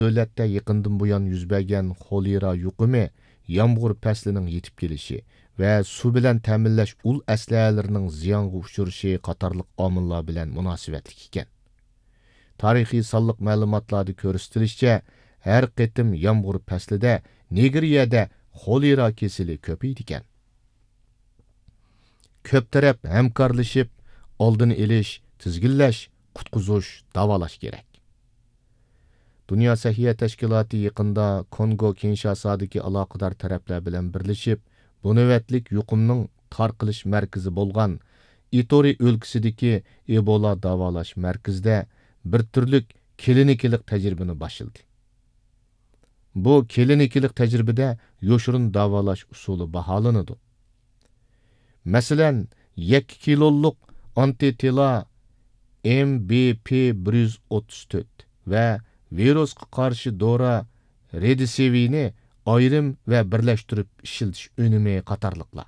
Dövlətdə yaqından buyan yüz bergan xolera yuqumi, yağmur fəslinin yetib kelishi və su bilan ta'minlash ul əsləhələrinin ziyonga uchrashi qatorliq omillar bilan munosabatli ekan. Tarixiy sonliq ma'lumotlarda ko'rsatilishicha, har qitim yağmur faslida Nigeriyada xolera kesili ko'paydi ekan. Ko'p taraf hamkorlashib, oldini olish, tizginlash, qutqizish, davolash kerak. Dünya Səhiyyə Təşkilatı yaqında Kongo Kinshasadagi aloqador taraflar bilan birlashib, bu navbatlik yuqumning tarqalish markazi bo'lgan Ituri o'lkasidagi Ebola davolash markazida bir turlik klinikalik tajribani boshladi. Bu klinikalik tajribada yoshirin davolash usuli baholanadi. Masalan, 2 kiloluk antitela MBP-134 va virusga qarshi dora Redisevini ayrim va birlashtirib ishiltish önümi qatorliqlar.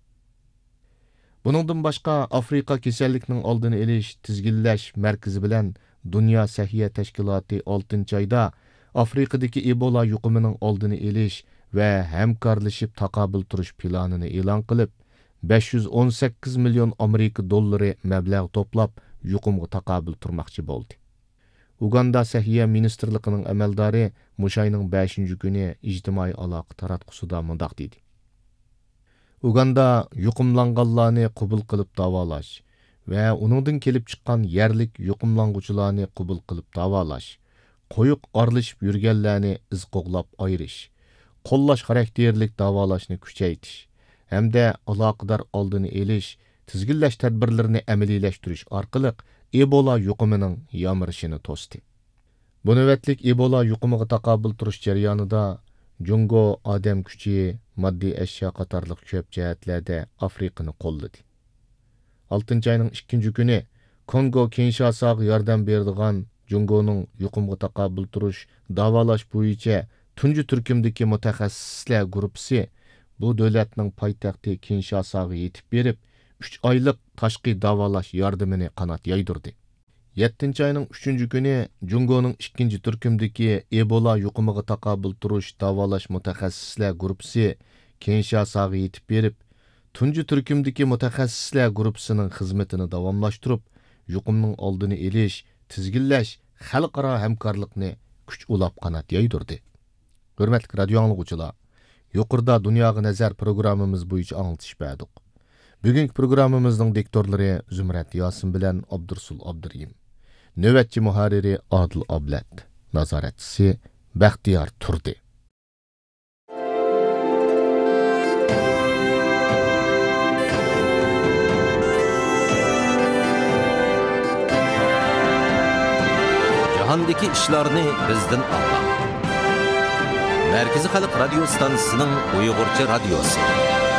Buningdan boshqa Afrika kasallikning oldini olish, tizginlash markazi bilan Dünya Səhiyyə Təşkilatı 6-oyda Afrikadagi Ebola yuqumining oldini olish va hamkorlashib taqobil turish planini e'lon qilib, 518 million Amerika dollari mablag' to'plab yuqumga taqobil turmoqchi bo'ldi. Uganda Səhiyyə Ministerligining amaldori Mushayning 5-kuni ijtimoiy aloqa taratqusida mundaq dedi. Uganda yuqumlanganlarni qabul qilib davolash va uningdan kelib chiqqan yerlik yuqumlanguchilarni qabul qilib davolash, qo'yiq aralashib yurganlarni iz qo'g'lab ayirish, qo'llash xarakterlik davolashni kuchaytirish hamda aloqador oldini olish, tizginlash tadbirlarini amaliylashtirish orqali Ebola yuqumining yomirishini to'sdi. Bu navbatlik Ebola yuqumiga taqobil turish jarayonida Jungo odam kuchi, moddiy ashyo qatorliq ko'p jihatlarda Afrikani qo'lladi. 6-oyning 2-kuni Kongo Kinshasaga yordam beradigan Jungoning yuqumga taqobil turish, davolash bo'yicha tunji turkumdagi mutaxassislar guruhi bu davlatning poytaxti Kinshasaga yetib berib, 3 oylik tashqi davolash yordamini qanot yaydirdi. 7-oyning 3-kuni Jungoning 2-chi turkumdagi Ebola yuqumiga taqobil turish, davolash mutaxassislar guruhi Kinshasaga yetib berib, tunji turkumdagi mutaxassislar guruhining xizmatini davomlashtirib, yuqumning oldini olish, tizginlash, xalqaro hamkorlikni kuch ulab qanot yaydirdi. Hurmatli radio anglag'uvchilar, yuqorida Dunyoga nazar programmamiz bo'yicha anglatish berdik. Bugungi programmamizning diktorlari Zumrat Yosin bilan Abdursul Abduriyim. Növbətçi muharriri Adil Ablat. Nazoratchisi Baxtiyor Turdi. Jahondagi ishlarni bizdan anglang. Markaziy xalq radio stansiyasining Uyg'urcha radiosi.